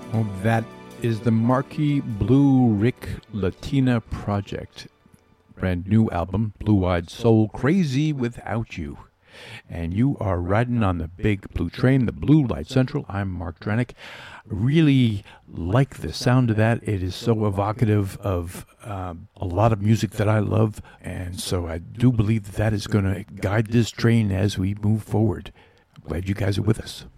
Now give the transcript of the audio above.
Well, that is the Marquee Blue Rick Latina Project. Brand new album, Blue Eyed Soul, Crazy Without You. And you are riding on the big blue train, the Blue Light Central. I'm Mark Dranick. Really like the sound of that. It is so evocative of a lot of music that I love. And so I do believe that is going to guide this train as we move forward. I'm glad you guys are with us.